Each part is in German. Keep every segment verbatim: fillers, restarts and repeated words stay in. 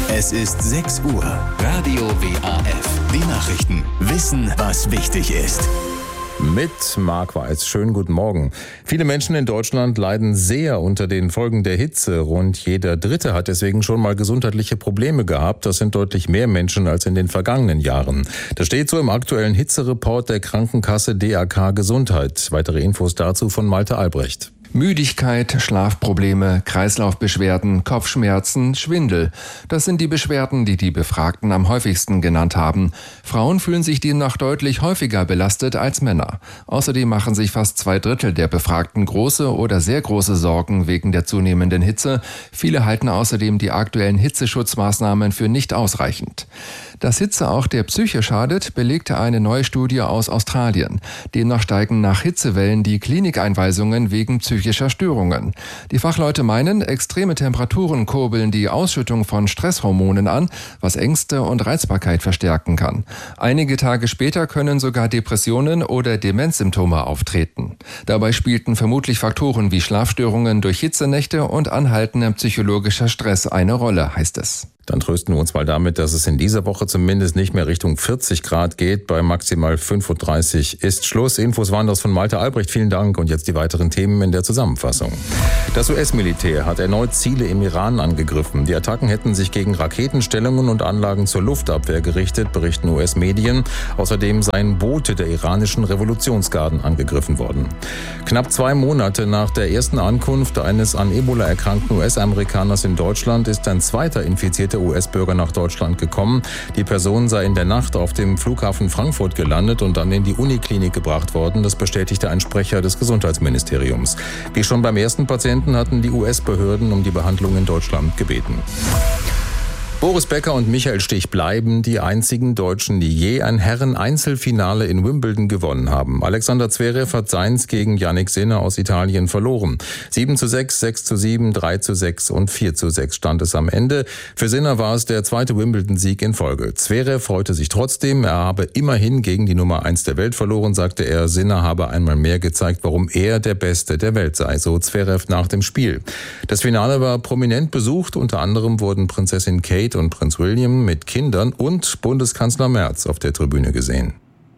Es ist sechs Uhr. Radio W A F. Die Nachrichten. Wissen, was wichtig ist. Mit Marc Weiß. Schönen guten Morgen. Viele Menschen in Deutschland leiden sehr unter den Folgen der Hitze. Rund jeder Dritte hat deswegen schon mal gesundheitliche Probleme gehabt. Das sind deutlich mehr Menschen als in den vergangenen Jahren. Das steht so im aktuellen Hitzereport der Krankenkasse D A K Gesundheit. Weitere Infos dazu von Malte Albrecht. Müdigkeit, Schlafprobleme, Kreislaufbeschwerden, Kopfschmerzen, Schwindel. Das sind die Beschwerden, die die Befragten am häufigsten genannt haben. Frauen fühlen sich demnach deutlich häufiger belastet als Männer. Außerdem machen sich fast zwei Drittel der Befragten große oder sehr große Sorgen wegen der zunehmenden Hitze. Viele halten außerdem die aktuellen Hitzeschutzmaßnahmen für nicht ausreichend. Dass Hitze auch der Psyche schadet, belegte eine neue Studie aus Australien. Demnach steigen nach Hitzewellen die Klinikeinweisungen wegen psychischer Störungen. Die Fachleute meinen, extreme Temperaturen kurbeln die Ausschüttung von Stresshormonen an, was Ängste und Reizbarkeit verstärken kann. Einige Tage später können sogar Depressionen oder Demenzsymptome auftreten. Dabei spielten vermutlich Faktoren wie Schlafstörungen durch Hitzenächte und anhaltender psychologischer Stress eine Rolle, heißt es. Dann trösten wir uns mal damit, dass es in dieser Woche zumindest nicht mehr Richtung vierzig Grad geht. Bei maximal fünfunddreißig ist Schluss. Infos waren das von Malte Albrecht. Vielen Dank. Und jetzt die weiteren Themen in der Zusammenfassung. Das U S-Militär hat erneut Ziele im Iran angegriffen. Die Attacken hätten sich gegen Raketenstellungen und Anlagen zur Luftabwehr gerichtet, berichten U S-Medien. Außerdem seien Boote der iranischen Revolutionsgarden angegriffen worden. Knapp zwei Monate nach der ersten Ankunft eines an Ebola erkrankten U S-Amerikaners in Deutschland ist ein zweiter infizierter U S-Bürger nach Deutschland gekommen. Die Person sei in der Nacht auf dem Flughafen Frankfurt gelandet und dann in die Uniklinik gebracht worden. Das bestätigte ein Sprecher des Gesundheitsministeriums. Wie schon beim ersten Patienten hatten die U S-Behörden um die Behandlung in Deutschland gebeten. Boris Becker und Michael Stich bleiben die einzigen Deutschen, die je ein Herren-Einzelfinale in Wimbledon gewonnen haben. Alexander Zverev hat seins gegen Jannik Sinner aus Italien verloren. sieben zu sechs, sechs zu sieben, drei zu sechs und vier zu sechs stand es am Ende. Für Sinner war es der zweite Wimbledon-Sieg in Folge. Zverev freute sich trotzdem. Er habe immerhin gegen die Nummer eins der Welt verloren, sagte er. Sinner habe einmal mehr gezeigt, warum er der Beste der Welt sei, so Zverev nach dem Spiel. Das Finale war prominent besucht. Unter anderem wurden Prinzessin Kate und Prinz William mit Kindern und Bundeskanzler Merz auf der Tribüne gesehen.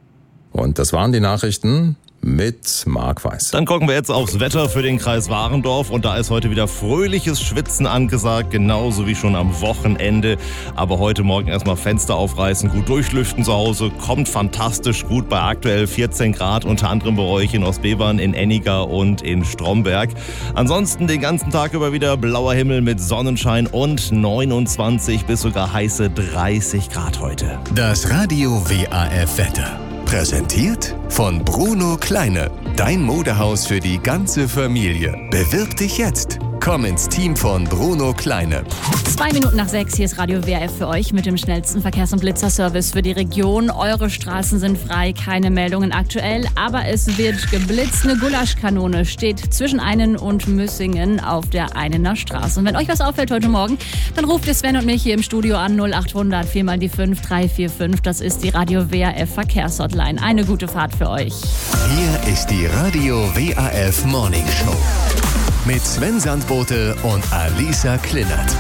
Und das waren die Nachrichten mit Marc Weiß. Dann gucken wir jetzt aufs Wetter für den Kreis Warendorf und da ist heute wieder fröhliches Schwitzen angesagt, genauso wie schon am Wochenende. Aber heute Morgen erstmal Fenster aufreißen, gut durchlüften zu Hause, kommt fantastisch gut bei aktuell vierzehn Grad, unter anderem bei euch in Ostbevern, in Enniger und in Stromberg. Ansonsten den ganzen Tag über wieder blauer Himmel mit Sonnenschein und neunundzwanzig bis sogar heiße dreißig Grad heute. Das Radio W A F Wetter. Präsentiert von Bruno Kleine. Dein Modehaus für die ganze Familie. Bewirb dich jetzt. Komm ins Team von Bruno Kleine. Zwei Minuten nach sechs, hier ist Radio W A F für euch mit dem schnellsten Verkehrs- und Blitzerservice für die Region. Eure Straßen sind frei, keine Meldungen aktuell, aber es wird geblitzt. Eine Gulaschkanone steht zwischen Einen und Müssingen auf der Einener Straße. Und wenn euch was auffällt heute Morgen, dann ruft ihr Sven und mich hier im Studio an null achthundert vier mal die fünf drei vier fünf. Das ist die Radio W A F Verkehrshotline. Eine gute Fahrt für euch. Hier ist die Radio W A F Morning Show. Mit Sven Sandbote und Alisa Klinnert.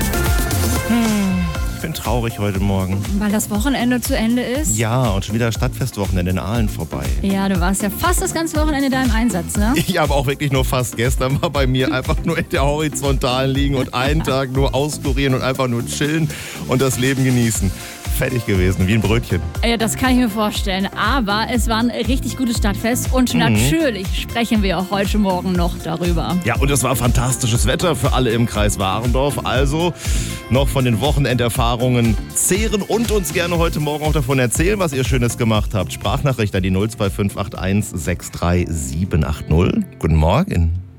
Hm, ich bin traurig heute Morgen. Weil das Wochenende zu Ende ist? Ja, und schon wieder Stadtfestwochenende in Aalen vorbei. Ja, du warst ja fast das ganze Wochenende da im Einsatz, ne? Ich habe auch wirklich nur fast gestern war bei mir einfach nur in der Horizontalen liegen und einen Tag nur auskurieren und einfach nur chillen und das Leben genießen. Fertig gewesen, wie ein Brötchen. Ja, das kann ich mir vorstellen. Aber es war ein richtig gutes Stadtfest und mhm. natürlich sprechen wir auch heute Morgen noch darüber. Ja, und es war fantastisches Wetter für alle im Kreis Warendorf. Also noch von den Wochenenderfahrungen zehren und uns gerne heute Morgen auch davon erzählen, was ihr Schönes gemacht habt. Sprachnachricht an die null zwei fünf acht eins sechs drei sieben acht null. Guten Morgen.